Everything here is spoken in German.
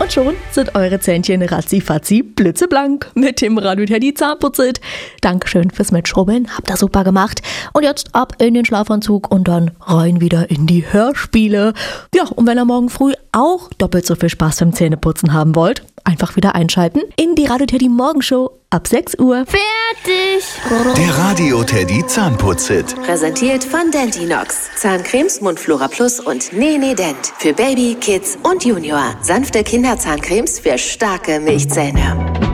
Und schon sind eure Zähnchen ratzi-fatzi blitzeblank mit dem Radio Teddy Zahnputzit. Dankeschön fürs Mitschrubbeln, habt ihr super gemacht. Und jetzt ab in den Schlafanzug und dann rein wieder in die Hörspiele. Ja, und wenn ihr morgen früh auch doppelt so viel Spaß beim Zähneputzen haben wollt, einfach wieder einschalten in die Radio Teddy Morgenshow ab 6 Uhr. Fertig! Der Radio Teddy Zahnputzit. Präsentiert von Dentinox. Zahncremes, Mundflora Plus und Nene Dent. Für Baby, Kids und Junior. Sanfte Kinderzahncremes für starke Milchzähne.